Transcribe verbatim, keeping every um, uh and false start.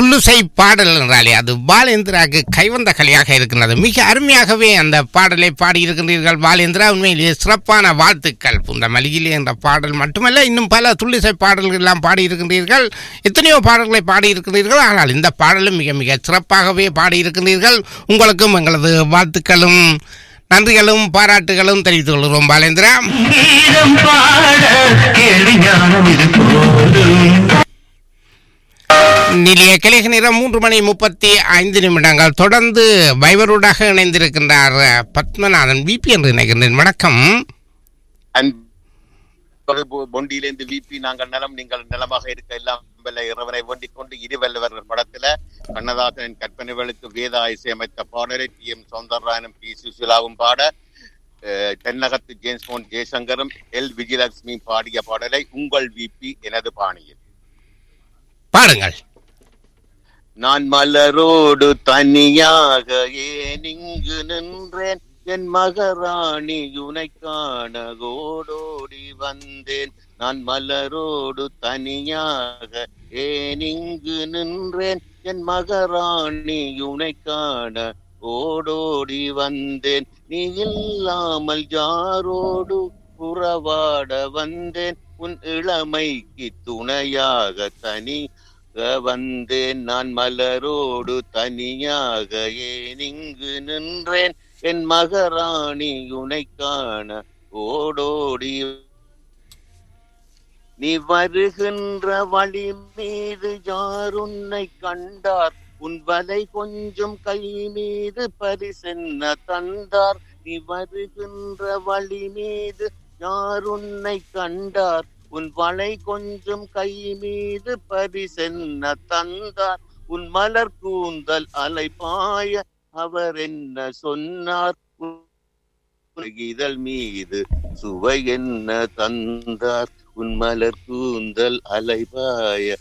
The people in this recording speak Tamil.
துள்ளுசை பாடல் என்றாலே அது பாலேந்திராவுக்கு கைவந்த கலையாக இருக்கின்றது. மிக அருமையாகவே அந்த பாடலை பாடியிருக்கின்றீர்கள் பாலேந்திரா. உண்மையிலேயே சிறப்பான வாழ்த்துக்கள். இந்த மலியிலே என்ற பாடல் மட்டுமல்ல, இன்னும் பல துள்ளிசை பாடல்கள் எல்லாம் பாடியிருக்கின்றீர்கள். எத்தனையோ பாடல்களை பாடியிருக்கின்றீர்கள். ஆனால் இந்த பாடலும் மிக மிக சிறப்பாகவே பாடியிருக்கின்றீர்கள். உங்களுக்கும் எங்களது வாழ்த்துக்களும் நன்றிகளும் பாராட்டுகளும் தெரிவித்துக் கொள்கிறோம் பாலேந்திரா. நிலைய கிழக்கு நேரம் மூன்று மணி முப்பத்தி ஐந்து நிமிடங்கள். தொடர்ந்து வைவரோடாக இணைந்திருக்கின்றார் பத்மநாதன் விபி என்று நினைக்கின்றேன். வணக்கம். பொண்டியிலிருந்து விபி, நாங்கள் நலம், நீங்கள் நலமாக இருக்க எல்லாம் இறைவனை வேண்டிக் கொண்டு இருவல்லவர் படத்துல கண்ணதாசனின் கற்பனைகளுக்கு வேதா இசையமைத்த பாடலை டி எம் சௌந்தரராயனும் பி சுசிலாவும் பாட, தென்னகத்து ஜேம்ஸ் போன் ஜெயசங்கரும் எல் விஜயலட்சுமி பாடிய பாடலை உங்கள் விபி எனது பாணியில் பாருங்கள். நான் மலரோடு தனியாக ஏன் இங்கு நின்றேன், என் மகராணி உனை காண ஓடோடி வந்தேன். நான் மலரோடு தனியாக ஏன் இங்கு நின்றேன், என் மகராணி உனை காண ஓடோடி வந்தேன். நீ இல்லாமல் யாரோடு உறவாட வந்தேன், உன் இளமைக்கு துணையாக தனி வந்தேன். நான் மலரோடு தனியாக ஏன் இங்கு நின்றேன், என் மகராணி உனை காண ஓடோடி. நீ வருகின்ற வழி மீது யார் உன்னை கண்டார், உன் வலை கொஞ்சம் கை மீது பரிசென்ன தந்தார். நீ வருகின்ற வழி மீது யார் உன்னை கண்டார், உன் வலை கொஞ்சம் கை மீது பரிசென்ன தந்தார். உன் மலர் கூந்தல் அலை பாய அவர் என்ன சொன்னார், இதழ் மீது சுவை என்ன தந்தார். உன் மலர் கூந்தல் அலை பாய